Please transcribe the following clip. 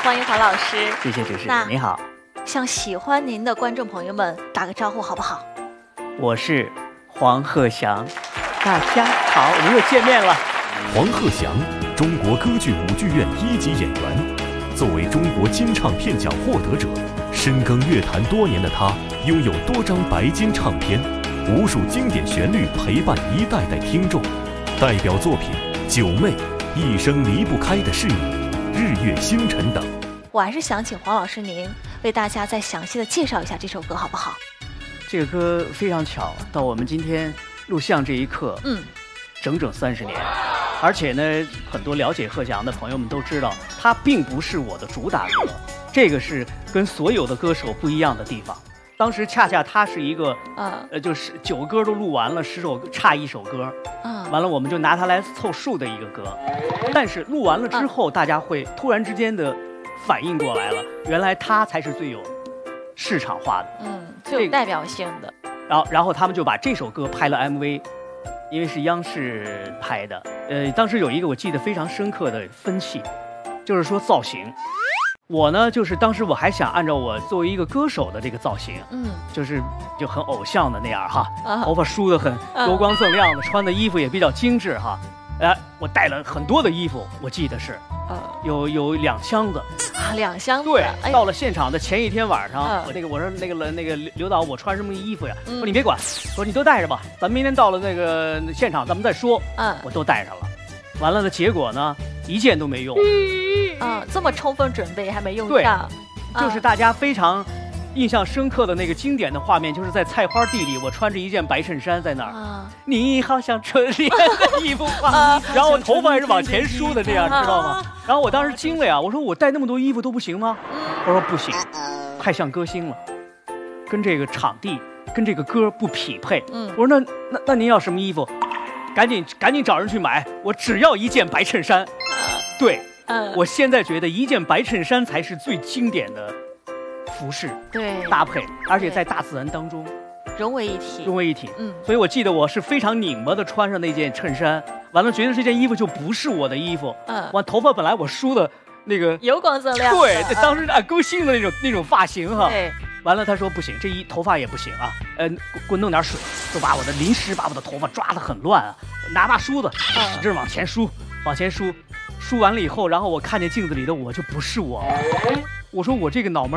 欢迎黄老师。 谢谢主持那人，你好， 向喜欢您的观众朋友们打个招呼好不好？ 我是黄鹤翔，大家好，我们又见面了。 黄鹤翔，中国歌剧舞剧院1级演员。作为中国金唱片奖获得者，深耕乐坛多年的他，拥有多张白金唱片，无数经典旋律陪伴一代代听众。代表作品《九妹》、《一生离不开的是你》、《日月星辰》等。 我还是想请黄老师您为大家再详细的介绍一下这首歌好不好？ 这个歌非常巧，到我们今天录像这一刻，整整30年。而且呢，很多了解鹤翔的朋友们都知道，它并不是我的主打歌，这个是跟所有的歌手不一样的地方。当时恰恰它是一个，就是9个歌都录完了，10首差1首歌，完了我们就拿它来凑数的一个歌。但是录完了之后，大家会突然之间的反应过来了，原来它才是最有市场化的， 最有代表性的。 然后他们就把这首歌拍了 MV。因为是央视拍的，当时有一个我记得非常深刻的分析，就是说造型。我呢，就是当时我还想按照我作为一个歌手的这个造型，就很偶像的那样哈，头发梳得很油光锃亮的，穿的衣服也比较精致哈。我带了很多的衣服，我记得是，有2箱子。 2箱子。 对，到了现场的前一天晚上，我说那个刘导，我穿什么衣服呀？说你别管，说你都带着吧，咱们明天到了那个现场咱们再说。我都带上了，完了呢，结果呢一件都没用。 这么充分准备还没用上。 对，就是大家非常印象深刻的那个经典的画面，就是在菜花地里，我穿着一件白衬衫在那儿，你好像春天的一幅画，然后我头发还是往前梳的这样，知道吗？然后我当时惊了呀，我说我带那么多衣服都不行吗？我说不行，太像歌星了，跟这个场地跟这个歌不匹配。我说那您要什么衣服？赶紧找人去买，我只要一件白衬衫。对，我现在觉得一件白衬衫才是最经典的服饰搭配，而且在大自然当中融为一体。 所以我记得我是非常拧巴的穿上那件衬衫，完了觉得这件衣服就不是我的衣服。完头发本来我梳的那个油光锃亮， 对，当时按歌星的那种发型哈。 对， 完了他说不行，这头发也不行啊，给我弄点水，就把我的临时把我的头发抓得很乱啊，拿把梳子使劲往前梳，梳完了以后，然后我看见镜子里的我就不是我，我说我这个脑门